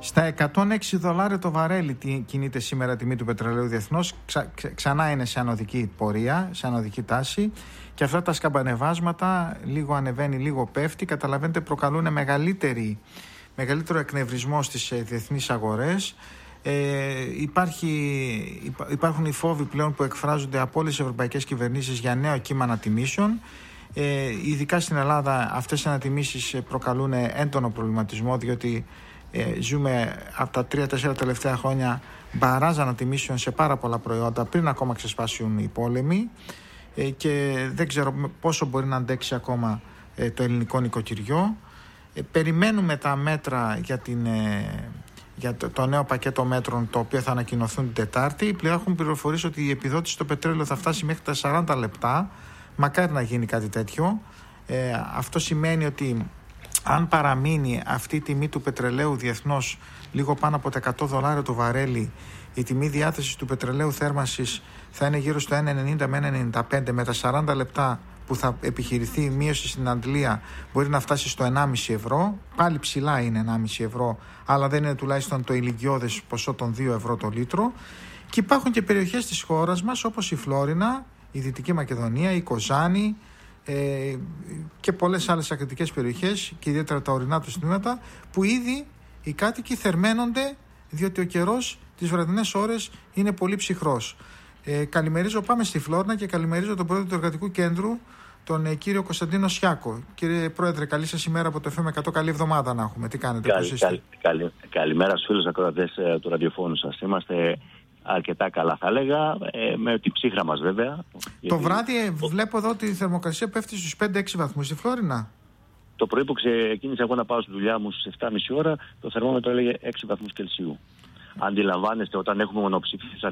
Στα $106 το βαρέλι κινείται σήμερα τιμή του πετρελαίου διεθνώς. Ξανά είναι σε ανωδική πορεία, σε ανωδική τάση. Και αυτά τα σκαμπανεβάσματα, λίγο ανεβαίνει, λίγο πέφτει. Καταλαβαίνετε, προκαλούν μεγαλύτερο εκνευρισμό στις διεθνείς αγορές. Υπάρχουν οι φόβοι πλέον που εκφράζονται από όλες τις ευρωπαϊκές κυβερνήσεις για νέο κύμα ανατιμήσεων. Ειδικά στην Ελλάδα αυτές οι ανατιμήσεις προκαλούν έντονο προβληματισμό, διότι ζούμε από τα 3-4 τελευταία χρόνια μπαράζ ανατιμήσεων σε πάρα πολλά προϊόντα πριν ακόμα ξεσπάσουν οι πόλεμοι, και δεν ξέρω πόσο μπορεί να αντέξει ακόμα το ελληνικό νοικοκυριό. Περιμένουμε τα μέτρα για το νέο πακέτο μέτρων, το οποίο θα ανακοινωθούν την Τετάρτη. Πλέον έχουν πληροφορήσει ότι η επιδότηση στο πετρέλαιο θα φτάσει μέχρι τα 40 λεπτά. Μακάρι να γίνει κάτι τέτοιο. Αυτό σημαίνει ότι αν παραμείνει αυτή η τιμή του πετρελαίου διεθνώς λίγο πάνω από τα $100 το βαρέλι, η τιμή διάθεσης του πετρελαίου θέρμανσης θα είναι γύρω στο 1,90 με 1,95. Με τα 40 λεπτά που θα επιχειρηθεί η μείωση στην Αντλία μπορεί να φτάσει στο 1,5 ευρώ. Πάλι ψηλά είναι 1,5 ευρώ, αλλά δεν είναι τουλάχιστον το ηλικιώδες ποσό των 2 ευρώ το λίτρο. Και υπάρχουν και περιοχές της χώρας μας, όπως η Φλόρινα, η Δυτική Μακεδονία, η Κοζάνη και πολλές άλλες ακριτικές περιοχές, και ιδιαίτερα τα ορεινά του τμήματα, που ήδη οι κάτοικοι θερμαίνονται, διότι ο καιρός τις βραδινές ώρες είναι πολύ ψυχρός. Πάμε στη Φλόρινα και καλημερίζω τον πρόεδρο του Εργατικού Κέντρου, τον κύριο Κωνσταντίνο Σιάκο. Κύριε Πρόεδρε, καλή σας ημέρα από το FM 100. Καλή εβδομάδα να έχουμε. Τι κάνετε, πώς είστε? Καλημέρα στους φίλους ακροατές του ραδιοφώνου σας. Είμαστε αρκετά καλά, θα έλεγα, με την ψύχρα μας βέβαια. Το βράδυ βλέπω εδώ ότι η θερμοκρασία πέφτει στους 5-6 βαθμούς στη Φλόρινα. Το πρωί που ξεκίνησα εγώ να πάω στη δουλειά μου στις 7.30 ώρα, το θερμόμετρο έλεγε 6 βαθμούς Κελσίου. Αντιλαμβάνεστε, όταν έχουμε μονοψήφιους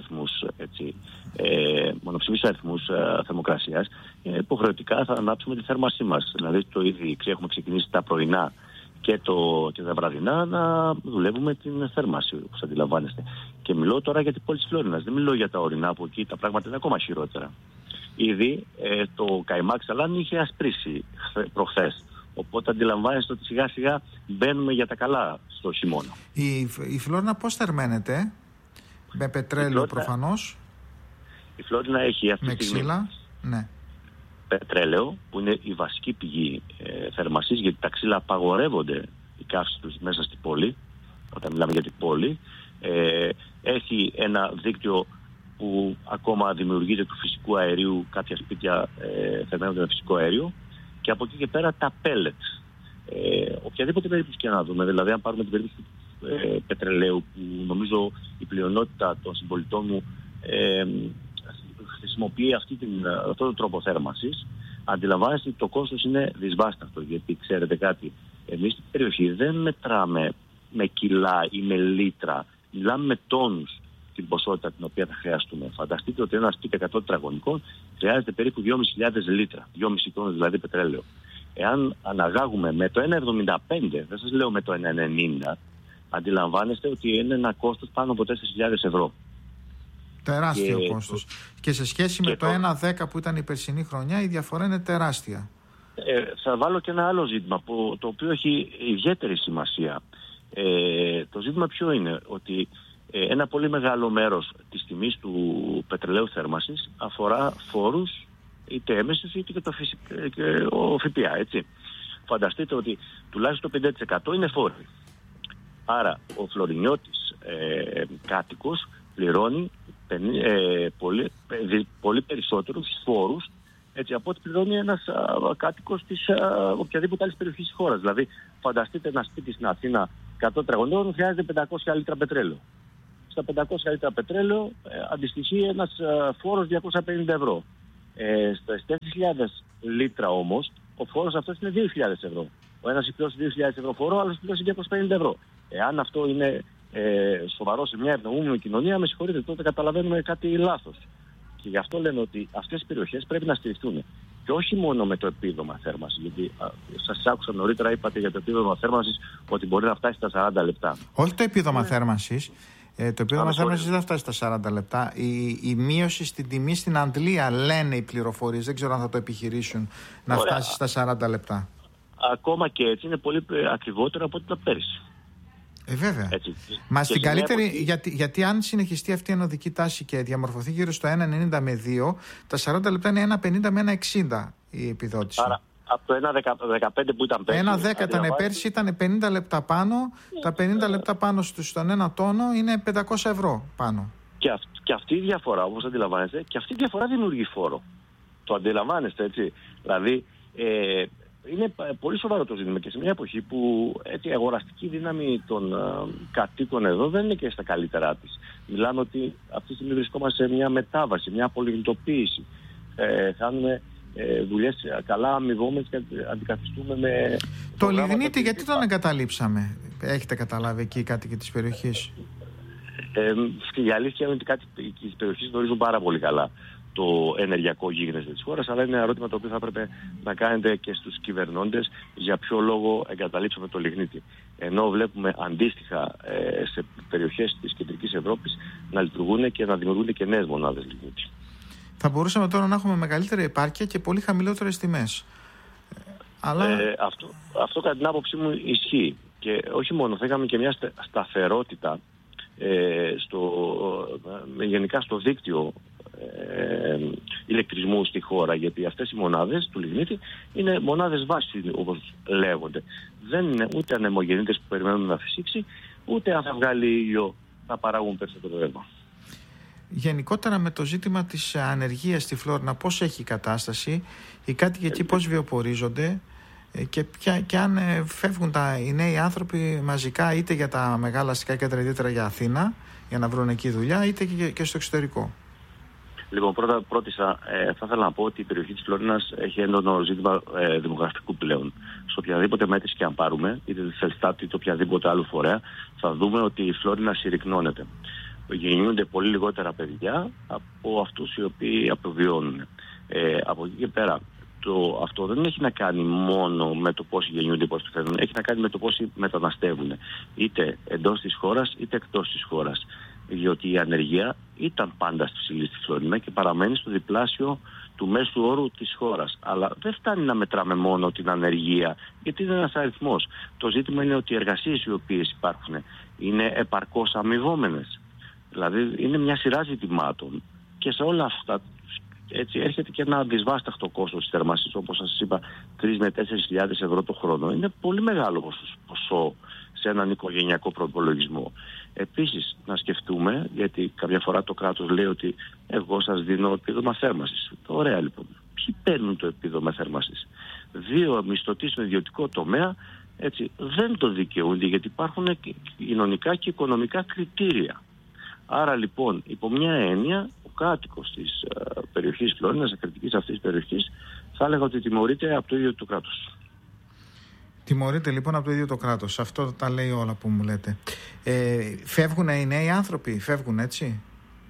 αριθμούς θερμοκρασίας, υποχρεωτικά θα ανάψουμε τη θέρμανσή μας. Δηλαδή το ήδη έχουμε ξεκινήσει τα πρωινά και τα βραδινά να δουλεύουμε την θέρμανση, όπως αντιλαμβάνεστε. Και μιλώ τώρα για την πόλη της Φλόρινας, δεν μιλώ για τα ορεινά, που εκεί τα πράγματα είναι ακόμα χειρότερα. Ήδη το καϊμά Ξαλάνη είχε ασπρίσει προχθές. Οπότε αντιλαμβάνεστε ότι σιγά σιγά μπαίνουμε για τα καλά στο χειμώνα. Η Φλόρινα πώς θερμαίνεται? Με πετρέλαιο προφανώς. Η Φλόρινα έχει αυτή τη στιγμή πετρέλαιο, που είναι η βασική πηγή θέρμανσης, γιατί τα ξύλα απαγορεύονται η καύση τους μέσα στην πόλη, όταν μιλάμε για την πόλη. Έχει ένα δίκτυο που ακόμα δημιουργείται του φυσικού αερίου, κάποια σπίτια θερμαίνονται με φυσικό αέριο, και από εκεί και πέρα τα pellets. Οποιαδήποτε περίπτωση και να δούμε, δηλαδή αν πάρουμε την περίπτωση του πετρελαίου, που νομίζω η πλειονότητα των συμπολιτών μου χρησιμοποιεί αυτόν τον τρόπο θέρμανσης, αντιλαμβάνεστε ότι το κόστος είναι δυσβάσταχτο. Γιατί ξέρετε κάτι, εμείς στην περιοχή δεν μετράμε με κιλά ή με λίτρα, μιλάμε με τόνους την ποσότητα την οποία θα χρειαστούμε. Φανταστείτε ότι ένα σπίτι 100 τετραγωνικών χρειάζεται περίπου 2.500 λίτρα, 2,5 τόνους δηλαδή πετρέλαιο. Εάν αναγάγουμε με το 1,75, δεν σας λέω με το 1,90, αντιλαμβάνεστε ότι είναι ένα κόστος πάνω από 4.000 ευρώ. Τεράστιο κόστος. Και σε σχέση με το 1,10 που ήταν η περσινή χρονιά, η διαφορά είναι τεράστια. Θα βάλω και ένα άλλο ζήτημα, το οποίο έχει ιδιαίτερη σημασία. Το ζήτημα ποιο είναι? Ότι ένα πολύ μεγάλο μέρος της τιμής του πετρελαίου θέρμανσης αφορά φόρους, είτε έμεσους είτε και ο ΦΠΑ, έτσι. Φανταστείτε ότι τουλάχιστον το 50% είναι φόροι. Άρα ο φλωρινιώτης κάτοικος πληρώνει πολύ περισσότερους φόρους, έτσι, από ό,τι πληρώνει ένας κάτοικος της οποιαδήποτε άλλης περιοχής της χώρας. Δηλαδή φανταστείτε ένα σπίτι στην Αθήνα 100 τετραγωνικών χρειάζεται 500 λίτρα πετρέλαιο. Στα 500 λίτρα πετρέλαιο αντιστοιχεί ένας φόρος 250 ευρώ. Στα 4.000 λίτρα όμως ο φόρος αυτός είναι 2.000 ευρώ. Ο ένας πληρώσει 2.000 ευρώ φόρο, ο άλλος πληρώσει 250 ευρώ. Εάν αυτό είναι σοβαρό σε μια ευνοούμενη κοινωνία, με συγχωρείτε, τότε καταλαβαίνουμε κάτι λάθος. Και γι' αυτό λένε ότι αυτές οι περιοχές πρέπει να στηριχτούν. Και όχι μόνο με το επίδομα θέρμανσης. Γιατί σας άκουσα νωρίτερα, είπατε για το επίδομα θέρμανσης ότι μπορεί να φτάσει στα 40 λεπτά. Όχι το επίδομα θέρμανσης. Το επίδομα θέρμανσης δεν φτάσει στα 40 λεπτά. Η μείωση στην τιμή στην Αντλία, λένε οι πληροφορίες, δεν ξέρω αν θα το επιχειρήσουν, να φτάσει στα 40 λεπτά. Ακόμα και έτσι είναι πολύ ακριβότερο από ό,τι τα πέρυσι. Βέβαια. Έτσι. Μα στην καλύτερη, γιατί αν συνεχιστεί αυτή η ανωδική τάση και διαμορφωθεί γύρω στο 1,90 με 2, τα 40 λεπτά είναι 1,50 με 1,60 η επιδότηση. Άρα, από το 1,15 που ήταν πέρσι. 1,10 ήταν πέρσι, ήταν 50 λεπτά πάνω. Τα 50 λεπτά πάνω στον ένα τόνο είναι 500 ευρώ πάνω. Και αυτή η διαφορά, όπως αντιλαμβάνεστε, και αυτή η διαφορά δημιουργεί φόρο. Το αντιλαμβάνεστε, έτσι. Δηλαδή, είναι πολύ σοβαρό το ζήτημα και σε μια εποχή που η αγοραστική δύναμη των κατοίκων εδώ δεν είναι και στα καλύτερά της. Μιλάμε ότι αυτή τη στιγμή βρισκόμαστε σε μια μετάβαση, μια απολιγνητοποίηση. Κάνουμε δουλειές καλά αμοιβόμενες και αντικαθιστούμε με... Το λιγνίτη γιατί τον εγκαταλείψαμε? Έχετε καταλάβει εκεί οι κάτοικοι της περιοχής? Η αλήθεια είναι ότι κάτοικοι της περιοχής γνωρίζουν πάρα πολύ καλά το ενεργειακό γίγνεσθε της χώρας, αλλά είναι ένα ερώτημα το οποίο θα έπρεπε να κάνετε και στους κυβερνώντες για ποιο λόγο εγκαταλείψαμε το λιγνίτη. Ενώ βλέπουμε αντίστοιχα σε περιοχές της κεντρικής Ευρώπης να λειτουργούν και να δημιουργούνται και νέες μονάδες λιγνίτη. Θα μπορούσαμε τώρα να έχουμε μεγαλύτερη επάρκεια και πολύ χαμηλότερες τιμές. Αλλά... αυτό κατά την άποψή μου ισχύει. Και όχι μόνο, θα είχαμε και μια σταθερότητα γενικά στο δίκτυο ηλεκτρισμού στη χώρα, γιατί αυτές οι μονάδες του λιγνίτη είναι μονάδες βάσης, όπως λέγονται. Δεν είναι ούτε ανεμογεννήτες που περιμένουν να φυσήξει, ούτε αν θα βγάλει ήλιο να παράγουν περισσότερο ρεύμα. Γενικότερα με το ζήτημα της ανεργίας στη Φλόρινα, πώς έχει η κατάσταση, οι κάτοικοι εκεί πώς βιοπορίζονται και αν φεύγουν οι νέοι άνθρωποι μαζικά είτε για τα μεγάλα αστικά κέντρα, ιδιαίτερα για Αθήνα, για να βρουν εκεί δουλειά, είτε και στο εξωτερικό. Λοιπόν, πρώτα θα ήθελα να πω ότι η περιοχή της Φλόρινας έχει έντονο ζήτημα δημογραφικού πλέον. Σε οποιαδήποτε μέτρηση και αν πάρουμε, είτε τη Φελστάτ είτε οποιαδήποτε άλλο φορέα, θα δούμε ότι η Φλόρινα συρρυκνώνεται. Γεννιούνται πολύ λιγότερα παιδιά από αυτούς οι οποίοι αποβιώνουν. Από εκεί και πέρα, αυτό δεν έχει να κάνει μόνο με το πόσοι γεννιούνται ή πόσοι φεύγουν. Έχει να κάνει με το πόσοι μεταναστεύουν. Είτε εντός της χώρας είτε εκτός της χώρας. Διότι η ανεργία ήταν πάντα στη ψηλή στη Φλόρινα και παραμένει στο διπλάσιο του μέσου όρου της χώρας. Αλλά δεν φτάνει να μετράμε μόνο την ανεργία, γιατί είναι ένας αριθμός. Το ζήτημα είναι ότι οι εργασίες οι οποίες υπάρχουν είναι επαρκώς αμοιβόμενες. Δηλαδή είναι μια σειρά ζητημάτων και σε όλα αυτά έτσι έρχεται και ένα δυσβάσταχτο κόστος της θέρμανσης, όπως σας είπα, 3 με 4.000 ευρώ το χρόνο. Είναι πολύ μεγάλο ποσό σε έναν οικογενειακό προϋπολογισμό. Επίσης, να σκεφτούμε, γιατί κάποια φορά το κράτος λέει ότι εγώ σας δίνω επίδομα θέρμανσης. Ωραία λοιπόν. Ποιοι παίρνουν το επίδομα θέρμανσης? 2 μισθωτοί στον ιδιωτικό τομέα δεν το δικαιούνται, γιατί υπάρχουν κοινωνικά και οικονομικά κριτήρια. Άρα λοιπόν, υπό μια έννοια, ο κάτοικος της περιοχής Φλόρινας, ακριτικής αυτής της περιοχής, θα έλεγα ότι τιμωρείται από το ίδιο το κράτος. Τιμωρείται λοιπόν από το ίδιο το κράτος. Αυτό τα λέει όλα που μου λέτε. Φεύγουν οι νέοι άνθρωποι, φεύγουν έτσι?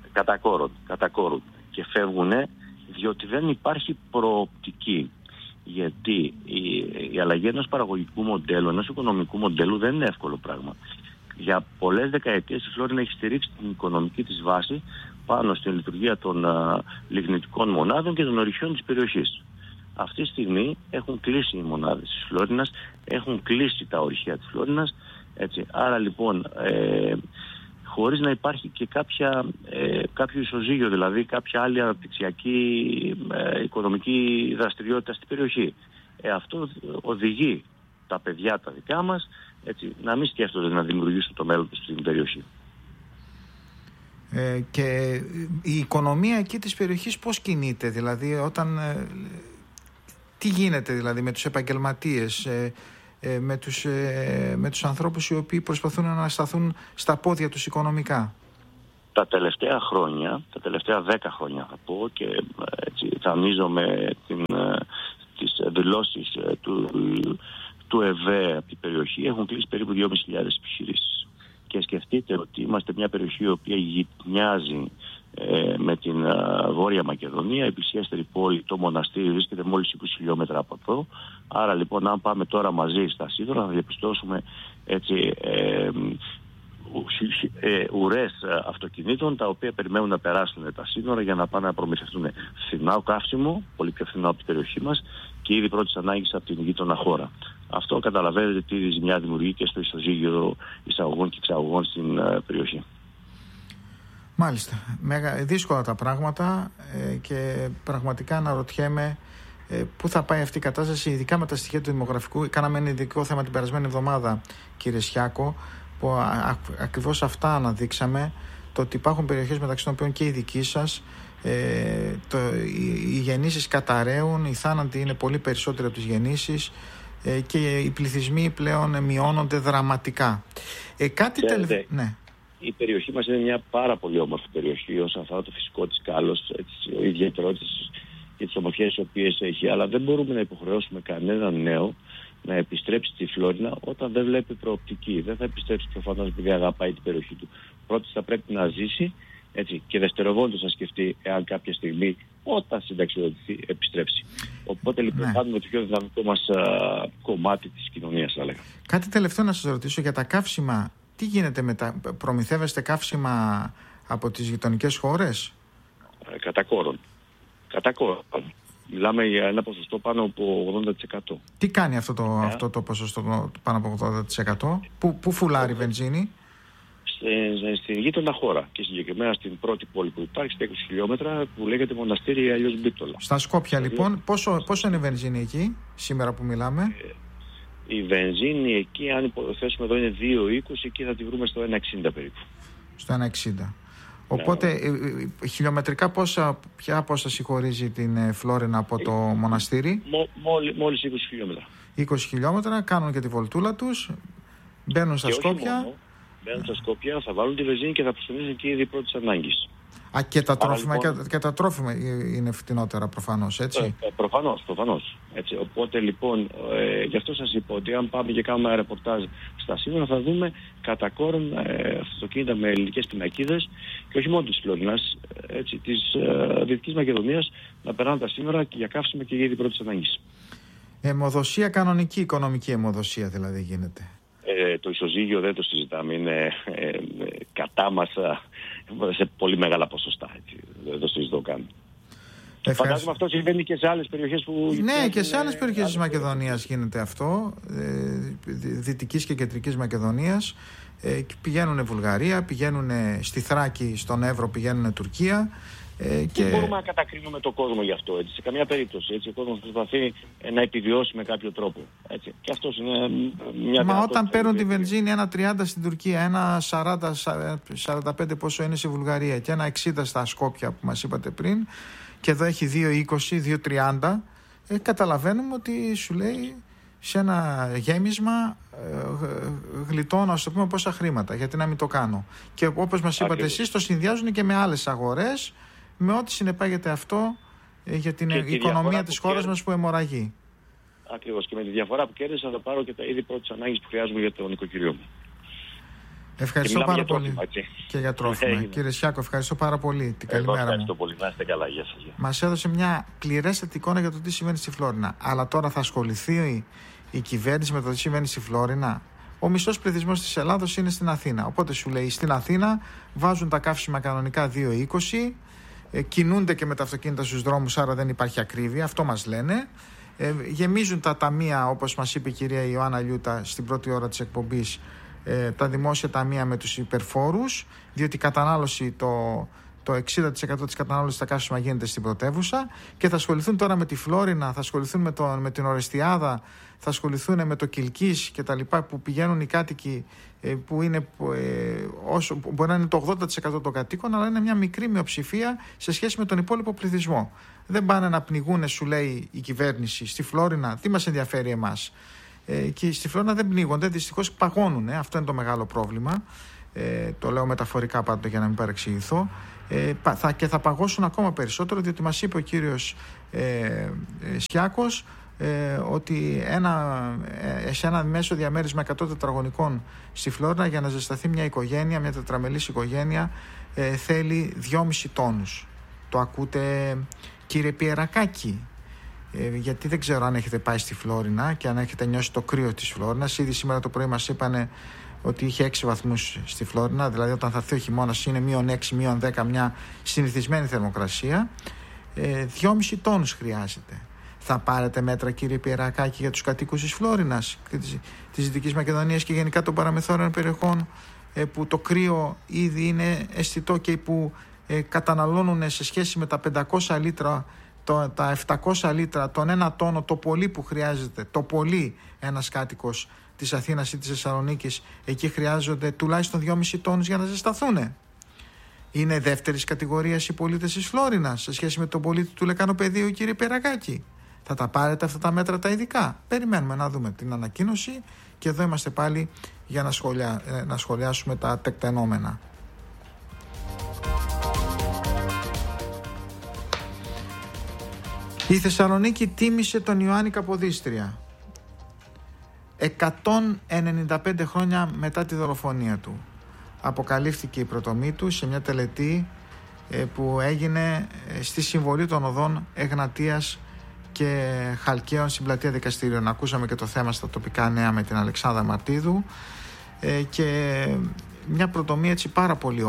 Κατά κόρον. Και φεύγουν διότι δεν υπάρχει προοπτική. Γιατί η αλλαγή ενός παραγωγικού μοντέλου, ενός οικονομικού μοντέλου δεν είναι εύκολο πράγμα. Για πολλές δεκαετίες η Φλόρινα έχει στηρίξει την οικονομική της βάση πάνω στην λειτουργία των λιγνητικών μονάδων και των ορυχείων της περιοχής. Αυτή τη στιγμή έχουν κλείσει οι μονάδες της Φλόρινας, έχουν κλείσει τα ορυχεία της Φλόρινας. Άρα λοιπόν, χωρίς να υπάρχει και κάποιο ισοζύγιο, δηλαδή κάποια άλλη αναπτυξιακή οικονομική δραστηριότητα στην περιοχή. Αυτό οδηγεί τα παιδιά τα δικά μας να μην σκέφτονται να δημιουργήσουν το μέλλον τους στην περιοχή. Και η οικονομία εκεί της περιοχής πώς κινείται? Δηλαδή τι γίνεται δηλαδή με τους επαγγελματίες, με τους ανθρώπους οι οποίοι προσπαθούν να σταθούν στα πόδια τους οικονομικά? Τα τελευταία 10 χρόνια θα πω, και ταμίζομαι τις δηλώσεις του ΕΒΕ από την περιοχή, έχουν κλείσει περίπου 2.500 επιχειρήσεις. Και σκεφτείτε ότι είμαστε μια περιοχή η οποία γειτνιάζει με την Βόρεια Μακεδονία. Η πλησιέστερη πόλη, το μοναστήρι, βρίσκεται μόλις 20 χιλιόμετρα από εδώ. Άρα λοιπόν, αν πάμε τώρα μαζί στα σύνορα, θα διαπιστώσουμε ουρές αυτοκινήτων τα οποία περιμένουν να περάσουν τα σύνορα για να πάνε να προμηθευτούν φθηνά καύσιμο, πολύ πιο φθηνά από την περιοχή μας, και ήδη πρώτης ανάγκης από την γείτονα χώρα. αυτό καταλαβαίνετε τι ζημιά δημιουργεί και στο ισοζύγιο εισαγωγών και εξαγωγών στην περιοχή. Μάλιστα. Δύσκολα τα πράγματα και πραγματικά αναρωτιέμαι πού θα πάει αυτή η κατάσταση, ειδικά με τα στοιχεία του δημογραφικού. Κάναμε ένα ειδικό θέμα την περασμένη εβδομάδα, κύριε Σιάκο, που ακριβώς αυτά αναδείξαμε, το ότι υπάρχουν περιοχές μεταξύ των οποίων και οι δικοί σας, οι γεννήσεις καταραίουν, οι θάνατοι είναι πολύ περισσότεροι από τις γεννήσεις και οι πληθυσμοί πλέον μειώνονται δραματικά. Ναι. Η περιοχή μας είναι μια πάρα πολύ όμορφη περιοχή όσον αφορά το φυσικό της κάλος, οι ιδιαιτερότητες και τις ομορφιές τις οποίες έχει, αλλά δεν μπορούμε να υποχρεώσουμε κανέναν νέο να επιστρέψει στη Φλόρινα όταν δεν βλέπει προοπτική. Δεν θα επιστρέψει προφανώς επειδή αγαπάει την περιοχή του. Πρώτος θα πρέπει να ζήσει, έτσι, και δευτεροβόντως να σκεφτεί εάν κάποια στιγμή, όταν συνταξιοδοτηθεί, επιστρέψει. Οπότε λοιπόν κάνουμε το πιο δυναμικό μας κομμάτι της κοινωνίας, θα λέγαμε. Κάτι τελευταίο να σας ρωτήσω για τα καύσιμα. Τι γίνεται προμηθεύεστε καύσιμα από τις γειτονικές χώρες? Κατά κόρον. Μιλάμε για ένα ποσοστό πάνω από 80%. Τι κάνει αυτό το ποσοστό πάνω από 80%? Πού φουλάρει η βενζίνη? Στην γείτονα χώρα και συγκεκριμένα στην πρώτη πόλη που υπάρχει, στα 20 χιλιόμετρα, που λέγεται Μοναστήρι ή αλλιώς Μπίτολα. Στα Σκόπια λοιπόν, πόσο είναι η βενζίνη εκεί σήμερα που μιλάμε? Η βενζίνη εκεί, αν υποθέσουμε εδώ, είναι 2,20 και θα τη βρούμε στο 1,60 περίπου. Στο 1,60. Οπότε χιλιομετρικά ποια απόσταση χωρίζει την Φλόρινα από το μοναστήρι? Μόλις 20 χιλιόμετρα. 20 χιλιόμετρα, κάνουν και τη βολτούλα τους, μπαίνουν στα Σκόπια. Μπαίνουν στα Σκόπια, θα βάλουν τη βενζίνη και θα προστονίζουν και ήδη πρώτης ανάγκης. Και τα τρόφιμα, λοιπόν, και τα τρόφιμα είναι φτηνότερα προφανώς, έτσι. Προφανώς. Έτσι. Οπότε λοιπόν, γι' αυτό σας είπα ότι αν πάμε και κάνουμε ένα ρεπορτάζ στα σύνορα, θα δούμε κατά κόρον αυτοκίνητα με ελληνικές πινακίδες και όχι μόνο της Φλόρινας, της Δυτικής Μακεδονίας, να περνάνε τα σύνορα και για καύσιμα και για είδη πρώτης ανάγκης. Αιμοδοσία κανονική, οικονομική αιμοδοσία δηλαδή γίνεται? Το ισοζύγιο δεν το συζητάμε, είναι κατάμασα σε πολύ μεγάλα ποσοστά, έτσι. Δεν το συζητώ καν. Φαντάζομαι αυτό συμβαίνει και σε άλλες περιοχές που... Ναι, και σε άλλες περιοχές της Μακεδονίας γίνεται αυτό, Δυτικής και Κεντρικής Μακεδονίας. Πηγαίνουν Βουλγαρία, πηγαίνουν στη Θράκη, στον Εύρο πηγαίνουν Τουρκία. Δεν μπορούμε να κατακρίνουμε τον κόσμο γι' αυτό, έτσι, σε καμία περίπτωση. Έτσι, ο κόσμος προσπαθεί να επιβιώσει με κάποιο τρόπο. Έτσι. Και αυτός είναι μια... Μα όταν παίρνουν τη βενζίνη 1,30 στην Τουρκία, 1,40-45 πόσο είναι στη Βουλγαρία και 1,60 στα Σκόπια που μας είπατε πριν, και εδώ έχει 2,20, 2,30, καταλαβαίνουμε ότι σου λέει σε ένα γέμισμα γλιτώνω, ας το πούμε, πόσα χρήματα. Γιατί να μην το κάνω? Και όπως μας είπατε εσείς, το συνδυάζουν και με άλλες αγορές, με ό,τι συνεπάγεται αυτό για την οικονομία της χώρας μας που αιμορραγεί. Ακριβώς. Και με τη διαφορά που κέρδισα θα πάρω και τα είδη πρώτης ανάγκης που χρειάζομαι για το νοικοκυριό μου. Ευχαριστώ πάρα πολύ. Και για τρόφιμα. Κύριε Σιάκο, ευχαριστώ πάρα πολύ. Την καλημέρα μου. Ευχαριστώ πολύ. Να είστε καλά. Γεια σας. Μας έδωσε μια πληρέστατη εικόνα για το τι συμβαίνει στη Φλόρινα. Αλλά τώρα θα ασχοληθεί η κυβέρνηση με το τι συμβαίνει στη Φλόρινα? Ο μισός πληθυσμός της Ελλάδος είναι στην Αθήνα. Οπότε σου λέει, στην Αθήνα βάζουν τα καύσιμα κανονικά 2,20, κινούνται και με τα αυτοκίνητα στους δρόμους, άρα δεν υπάρχει ακρίβεια. Αυτό μας λένε. Γεμίζουν τα ταμεία, όπως μας είπε η κυρία Ιωάννα Λιούτα στην πρώτη ώρα της εκπομπής, τα δημόσια ταμεία με τους υπερφόρους, διότι η κατανάλωση, το 60% της κατανάλωσης στα καύσιμα γίνεται στην πρωτεύουσα, και θα ασχοληθούν τώρα με τη Φλόρινα, θα ασχοληθούν με την Ορεστιάδα, θα ασχοληθούν με το Κιλκής και τα λοιπά, που πηγαίνουν οι κάτοικοι που είναι μπορεί να είναι το 80% των κατοίκων, αλλά είναι μια μικρή μειοψηφία σε σχέση με τον υπόλοιπο πληθυσμό. Δεν πάνε να πνιγούν, σου λέει η κυβέρνηση, στη Φλόρινα. Τι μας ενδιαφέρει εμάς? Και στη Φλόρινα δεν πνίγονται, δυστυχώς παγώνουν. Αυτό είναι το μεγάλο πρόβλημα. Το λέω μεταφορικά πάντοτε για να μην παρεξηγηθώ. Και θα παγώσουν ακόμα περισσότερο, διότι μας είπε ο κύριος Σιάκος ότι σε ένα μέσο διαμέρισμα 100 τετραγωνικών στη Φλόρινα, για να ζεσταθεί μια οικογένεια, μια τετραμελής οικογένεια, θέλει 2,5 τόνους. Το ακούτε, κύριε Πιερακάκη? Γιατί δεν ξέρω αν έχετε πάει στη Φλόρινα και αν έχετε νιώσει το κρύο της Φλόρινας. Ήδη σήμερα το πρωί μας είπανε ότι είχε 6 βαθμούς στη Φλόρινα, δηλαδή όταν θα έρθει ο χειμώνας είναι -6, -10, μια συνηθισμένη θερμοκρασία. 2,5 τόνους χρειάζεται. Θα πάρετε μέτρα, κύριε Πιερακάκη, για τους κατοίκους της Φλόρινας και της Δυτικής Μακεδονίας και γενικά των παραμεθόριων περιοχών, που το κρύο ήδη είναι αισθητό και που καταναλώνουν σε σχέση με τα 500 λίτρα, τα 700 λίτρα, τον 1 τόνο, το πολύ που χρειάζεται, το πολύ ένας κάτοικος της Αθήνας ή της Θεσσαλονίκης, εκεί χρειάζονται τουλάχιστον 2,5 τόνους για να ζεσταθούν. Είναι δεύτερης κατηγορίας οι πολίτες της Φλόρινας σε σχέση με τον πολίτη του Λεκανοπεδίου, κύριε Πιερακάκη? Θα τα πάρετε αυτά τα μέτρα τα ειδικά? Περιμένουμε να δούμε την ανακοίνωση και εδώ είμαστε πάλι για να σχολιάσουμε τα τεκτενόμενα. Η Θεσσαλονίκη τίμησε τον Ιωάννη Καποδίστρια 195 χρόνια μετά τη δολοφονία του. Αποκαλύφθηκε η πρωτομή του σε μια τελετή που έγινε στη συμβολή των οδών Εγνατίας και Χαλκαίων στην πλατεία Δικαστήριων. Ακούσαμε και το θέμα στα τοπικά νέα με την Αλεξάνδρα Μαρτίδου, και μια πρωτομή έτσι πάρα πολύ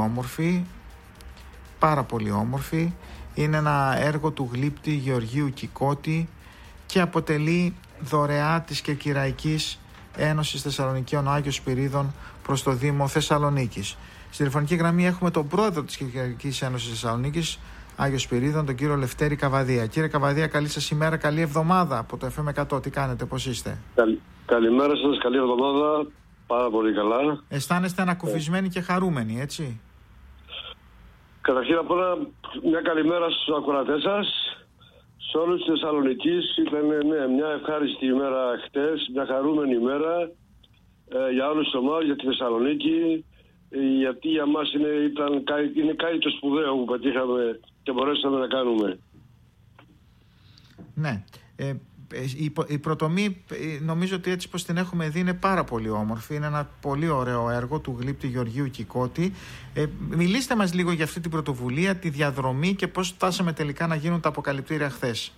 όμορφη. Είναι ένα έργο του γλύπτη Γεωργίου Κικώτη και αποτελεί δωρεά της Κερκυραϊκής Ένωσης Θεσσαλονικίων ο Άγιος Σπυρίδων προς το Δήμο Θεσσαλονίκης. Στη τηλεφωνική γραμμή έχουμε τον πρόεδρο της Κερκυραϊκής Ένωσης Θεσσαλονίκης, Άγιος Σπυρίδων, τον κύριο Λευτέρη Καβαδία. Κύριε Καβαδία, καλή σας ημέρα, καλή εβδομάδα από το FM100. Τι κάνετε, πώς είστε? Καλημέρα σας, καλή εβδομάδα. Πάρα πολύ καλά. Αισθάνεστε ανακουφισμένοι και χαρούμενοι, έτσι? Καταρχήν απ' όλα, μια καλημέρα στους ακροατές σας, σε όλους της Θεσσαλονικής. Ήταν μια ευχάριστη ημέρα χτες, μια χαρούμενη ημέρα για όλους τους ομάδες, για τη Θεσσαλονίκη, γιατί για μας είναι κάτι το σπουδαίο που πετύχαμε και μπορέσαμε να κάνουμε. Ναι. Η πρωτομή, νομίζω ότι έτσι πως την έχουμε δει, είναι πάρα πολύ όμορφη. Είναι ένα πολύ ωραίο έργο του γλύπτη Γεωργίου Κικώτη. Μιλήστε μας λίγο για αυτή την πρωτοβουλία, τη διαδρομή και πώς φτάσαμε τελικά να γίνουν τα αποκαλυπτήρια χθες.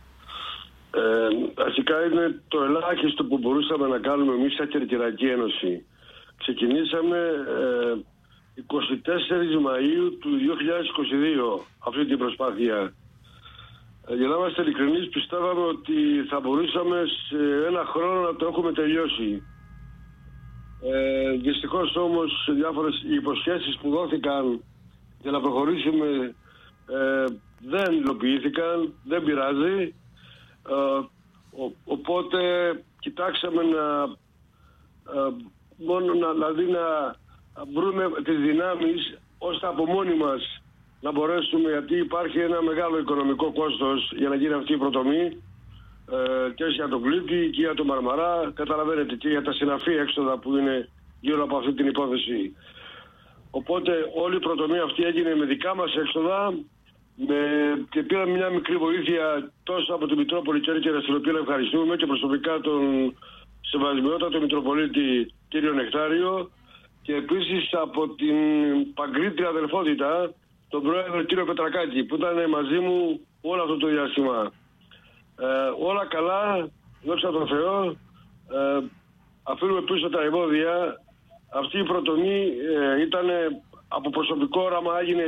Αρχικά είναι το ελάχιστο που μπορούσαμε να κάνουμε εμείς σαν Κερκυραϊκή Ένωση. Ξεκινήσαμε 24 Μαΐου του 2022 αυτή την προσπάθεια. Για να είμαστε ειλικρινείς, πιστεύαμε ότι θα μπορούσαμε σε ένα χρόνο να το έχουμε τελειώσει. Δυστυχώς όμως διάφορες υποσχέσεις που δόθηκαν για να προχωρήσουμε δεν υλοποιήθηκαν, δεν πειράζει. Οπότε κοιτάξαμε να βρούμε τις δυνάμεις ώστε από μόνοι μας να μπορέσουμε, γιατί υπάρχει ένα μεγάλο οικονομικό κόστος για να γίνει αυτή η πρωτομή, και για τον Κλήτη και για τον Μαρμαρά, καταλαβαίνετε, και για τα συναφή έξοδα που είναι γύρω από αυτή την υπόθεση. Οπότε όλη η πρωτομή αυτή έγινε με δικά μας έξοδα, και πήραμε μια μικρή βοήθεια τόσο από την Μητρόπολη Κέρκυρας, την οποία ευχαριστούμε, και προσωπικά τον σεβασμιότατο Μητροπολίτη κύριο Νεκτάριο, και επίσης από την Παγκρίτρια Αδελφότητα, τον πρόεδρο κύριο Πετρακάκη, που ήταν μαζί μου όλο αυτό το διάστημα. Όλα καλά, δόξα τω Θεώ. Αφήνουμε πίσω τα εμπόδια. Αυτή η πρωτομή ήταν από προσωπικό όραμα, έγινε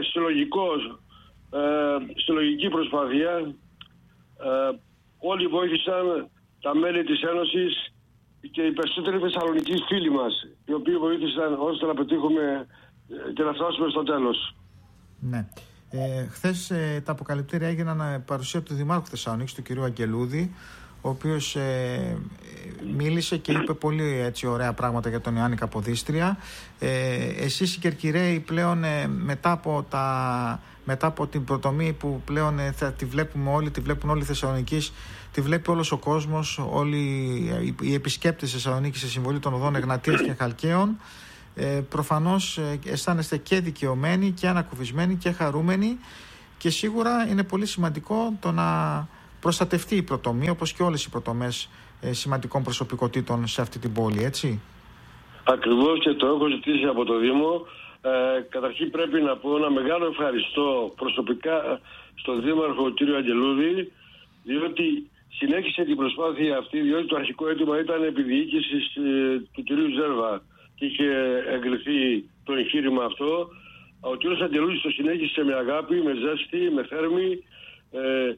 συλλογική προσπάθεια. Όλοι βοήθησαν, τα μέλη της Ένωσης και οι περισσότεροι Θεσσαλονικοί φίλοι μας, οι οποίοι βοήθησαν ώστε να πετύχουμε και να φτάσουμε στο τέλος. Ναι. Χθες τα αποκαλυπτήρια έγιναν παρουσία του Δημάρχου Θεσσαλονίκης, του κυρίου Αγγελούδη, ο οποίος μίλησε και είπε πολύ έτσι ωραία πράγματα για τον Ιωάννη Καποδίστρια. Εσείς οι Κερκυραίοι πλέον μετά από την πρωτομή που πλέον θα τη βλέπουμε όλοι, τη βλέπουν όλοι οι Θεσσαλονικείς, τη βλέπει όλος ο κόσμος, όλοι οι επισκέπτες της Θεσσαλονίκης σε συμβολή των οδών Εγνατίας και Χαλκαίων, προφανώς αισθάνεστε και δικαιωμένοι και ανακουφισμένοι και χαρούμενοι, και σίγουρα είναι πολύ σημαντικό το να προστατευτεί η πρωτομή, όπως και όλες οι πρωτομές σημαντικών προσωπικότητων σε αυτή την πόλη, έτσι. Ακριβώς, και το έχω ζητήσει από το Δήμο. Καταρχήν πρέπει να πω ένα μεγάλο ευχαριστώ προσωπικά στον Δήμαρχο κύριο Αγγελούδη, διότι συνέχισε την προσπάθεια αυτή, διότι το αρχικό αίτημα ήταν επί διοίκησης του κυρίου Ζέρβα και είχε εγκριθεί το εγχείρημα αυτό. Ο κύριος Αγγελούδης το συνέχισε με αγάπη, με ζέστη, με θέρμη.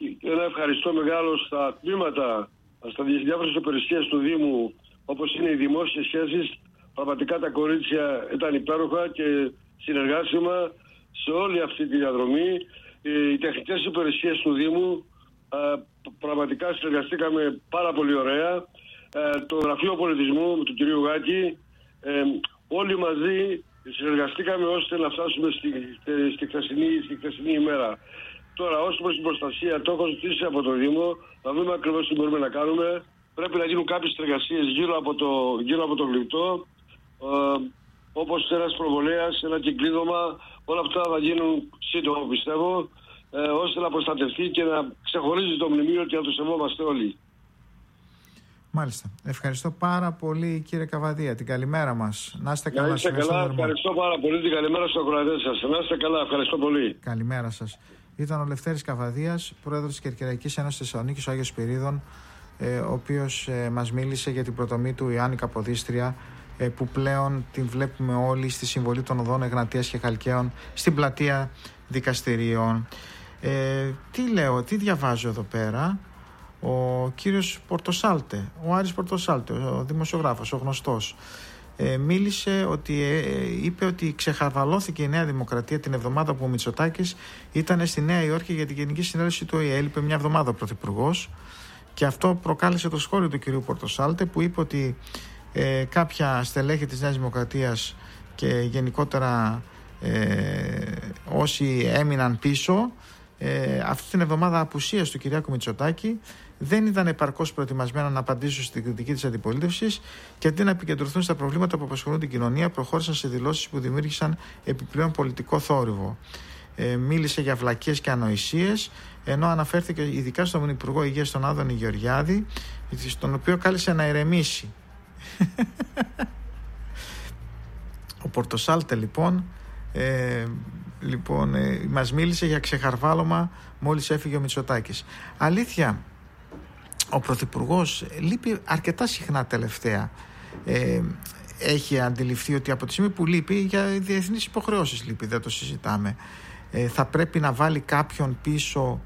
ένα ευχαριστώ μεγάλο στα τμήματα, στα διάφορες υπηρεσίες του Δήμου, όπως είναι οι δημόσιες σχέσεις. Πραγματικά τα κορίτσια ήταν υπέροχα και συνεργάσιμα σε όλη αυτή τη διαδρομή. Οι τεχνικές υπηρεσίες του Δήμου, πραγματικά συνεργαστήκαμε πάρα πολύ ωραία. Το Γραφείο Πολιτισμού του κ. Γάκη, όλοι μαζί συνεργαστήκαμε ώστε να φτάσουμε στη χθεσινή ημέρα. Τώρα, ως προς την προστασία, το έχω ζητήσει από το Δήμο, να δούμε ακριβώς τι μπορούμε να κάνουμε. Πρέπει να γίνουν κάποιες εργασίες γύρω από το γλυπτό, όπως ένας προβολέας, ένα κυκλίδωμα. Όλα αυτά θα γίνουν σύντομα, πιστεύω, ώστε να προστατευτεί και να ξεχωρίζει το μνημείο και να το σεβόμαστε όλοι. Μάλιστα. Ευχαριστώ πάρα πολύ, κύριε Καβαδία. Την καλημέρα μας. Να είστε καλά. Να είστε καλά. Ευχαριστώ πάρα πολύ. Την καλημέρα στους ακροατές σας. Να είστε καλά. Ευχαριστώ πολύ. Καλημέρα σας. Ήταν ο Λευτέρης Καβαδίας, πρόεδρος της Κερκυραϊκής Ένωσης Θεσσαλονίκης, ο Άγιος Σπυρίδων, ο οποίος μας μίλησε για την προτομή του Ιωάννη Καποδίστρια, που πλέον την βλέπουμε όλοι στη συμβολή των οδών Εγνατίας και Χαλκαίων, στην πλατεία δικαστηρίων. Τι διαβάζω εδώ πέρα? Ο κύριος Πορτοσάλτε, ο Άρης Πορτοσάλτε, ο δημοσιογράφος, ο γνωστός, είπε ότι ξεχαβαλώθηκε η Νέα Δημοκρατία την εβδομάδα που ο Μητσοτάκης ήταν στη Νέα Υόρκη για την Γενική Συνέλευση του ΟΗΕ. Έλειπε μια εβδομάδα ο Πρωθυπουργός και αυτό προκάλεσε το σχόλιο του κυρίου Πορτοσάλτε, που είπε ότι κάποια στελέχη της Νέας Δημοκρατίας και γενικότερα όσοι έμειναν πίσω αυτή την εβδομάδα απουσίας του Κυριάκου Μητσοτάκη δεν ήταν επαρκώς προετοιμασμένα να απαντήσουν στην κριτική της αντιπολίτευσης και αντί να επικεντρωθούν στα προβλήματα που απασχολούν την κοινωνία, προχώρησαν σε δηλώσεις που δημιούργησαν επιπλέον πολιτικό θόρυβο. Μίλησε για βλακίες και ανοησίες, ενώ αναφέρθηκε ειδικά στον Υπουργό Υγείας, τον Άδωνη Γεωργιάδη, στον οποίο κάλεσε να ηρεμήσει. Ο Πορτοσάλτε λοιπόν μας μίλησε για ξεχαρβάλωμα μόλις έφυγε ο Μητσοτάκης. Αλήθεια, ο Πρωθυπουργός λείπει αρκετά συχνά τελευταία. Έχει αντιληφθεί ότι από τη στιγμή που λείπει, για διεθνείς υποχρεώσεις λείπει, δεν το συζητάμε, θα πρέπει να βάλει κάποιον πίσω,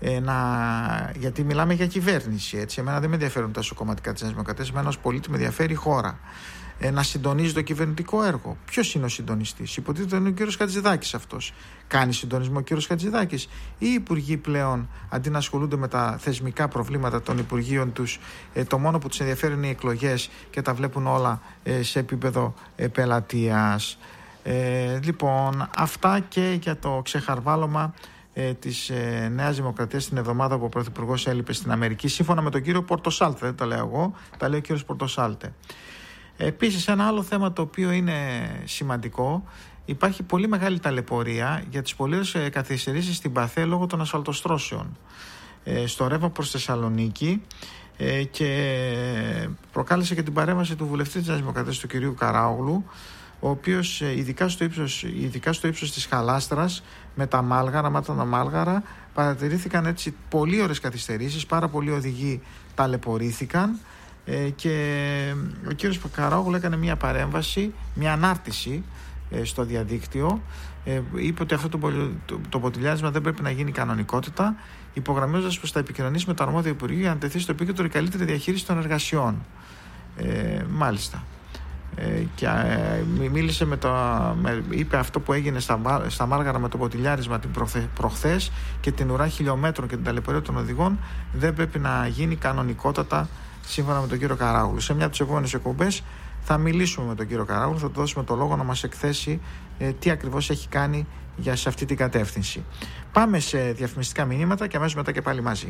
γιατί μιλάμε για κυβέρνηση, έτσι. Εμένα δεν με ενδιαφέρουν τα κομματικά της Νέας Δημοκρατίας, εμένα ως πολίτη με ενδιαφέρει η χώρα. Να συντονίζει το κυβερνητικό έργο. Ποιος είναι ο συντονιστής? Υποτίθεται είναι ο κύριος Χατζηδάκης αυτός. Κάνει συντονισμό ο κύριος Χατζηδάκης, ή οι υπουργοί πλέον, αντί να ασχολούνται με τα θεσμικά προβλήματα των υπουργείων τους, το μόνο που τους ενδιαφέρει είναι οι εκλογές και τα βλέπουν όλα σε επίπεδο πελατείας. Λοιπόν, αυτά και για το ξεχαρβάλωμα της Νέας Δημοκρατίας την εβδομάδα που ο Πρωθυπουργός έλειπε στην Αμερική, σύμφωνα με τον κύριο Πορτοσάλτε. Δεν το λέω εγώ, τα λέει ο κύριος Πορτοσάλτε. Επίσης, ένα άλλο θέμα το οποίο είναι σημαντικό, υπάρχει πολύ μεγάλη ταλαιπωρία για τις πολλές καθυστερήσεις στην ΠΑΘΕ λόγω των ασφαλτοστρώσεων στο ρεύμα προς Θεσσαλονίκη, και προκάλεσε και την παρέμβαση του βουλευτή της Νέας Δημοκρατίας, του κυρίου Καράογλου, ο οποίος ειδικά στο ύψος της Χαλάστρας με τα μάλγαρα παρατηρήθηκαν έτσι πολύ ώρες καθυστερήσεις, πάρα πολλοί οδηγοί ταλαιπωρήθηκαν. Και ο κύριος Καράογλου έκανε μια παρέμβαση, μια ανάρτηση στο διαδίκτυο. Είπε ότι αυτό το ποτηλιάρισμα δεν πρέπει να γίνει κανονικότητα, υπογραμμίζοντας πως θα επικοινωνήσει με το αρμόδιο Υπουργείο για να τεθεί στο επίκεντρο η καλύτερη διαχείριση των εργασιών. Μάλιστα. Και μίλησε είπε αυτό που έγινε στα Μάργαρα με το ποτηλιάρισμα προχθές και την ουρά χιλιόμετρων και την ταλαιπωρία των οδηγών δεν πρέπει να γίνει κανονικότατα, σύμφωνα με τον κύριο Καράογλου. Σε μια από τις επόμενες εκπομπές θα μιλήσουμε με τον κύριο Καράογλου, θα του δώσουμε το λόγο να μας εκθέσει τι ακριβώς έχει κάνει σε αυτή την κατεύθυνση. Πάμε σε διαφημιστικά μηνύματα και αμέσως μετά και πάλι μαζί.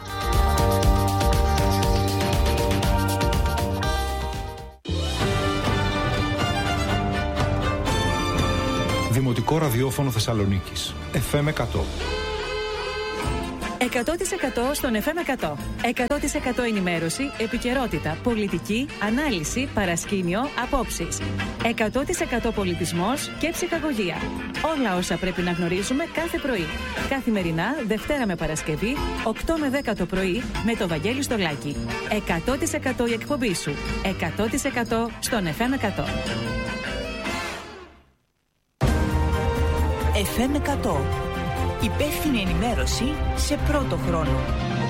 Δημοτικό ραδιόφωνο Θεσσαλονίκης. FM 100. 100% στον FM 100. 100% ενημέρωση, επικαιρότητα, πολιτική, ανάλυση, παρασκήνιο, απόψεις. 100% πολιτισμός και ψυχαγωγία. Όλα όσα πρέπει να γνωρίζουμε κάθε πρωί. Καθημερινά, Δευτέρα με Παρασκευή, 8 με 10 το πρωί, με το Βαγγέλη Στολάκη. 100% η εκπομπή σου. 100% στον FM 100. FM 100. Υπεύθυνη ενημέρωση σε πρώτο χρόνο.